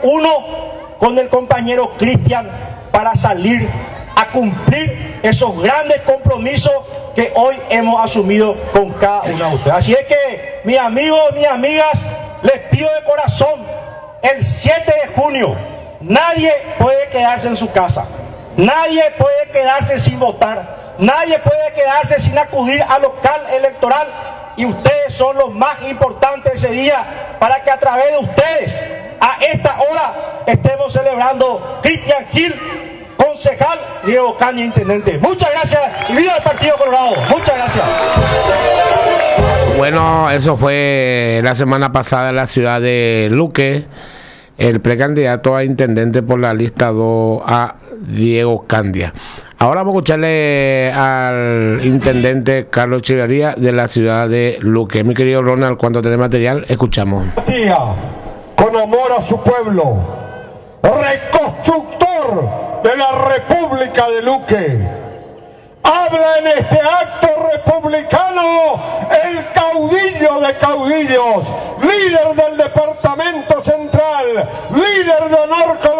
uno con el compañero Cristian para salir a cumplir esos grandes compromisos que hoy hemos asumido con cada uno de ustedes. Así es que, mis amigos, mis amigas, les pido de corazón, el 7 de junio, nadie puede quedarse en su casa, nadie puede quedarse sin votar, nadie puede quedarse sin acudir al local electoral, y ustedes son los más importantes ese día para que a través de ustedes, a esta hora, estemos celebrando Cristian Gil, concejal, Diego Candia, intendente. Muchas gracias y viva el Partido Colorado. Muchas gracias. Bueno, eso fue la semana pasada en la ciudad de Luque, el precandidato a intendente por la lista 2A, Diego Candia. Ahora vamos a escucharle al intendente Carlos Echeverría de la ciudad de Luque. Mi querido Ronald, cuando tenés material, escuchamos. Con amor a su pueblo, reconstructor de la República de Luque. Habla en este acto republicano el caudillo de caudillos, líder del Departamento Central, líder de honor con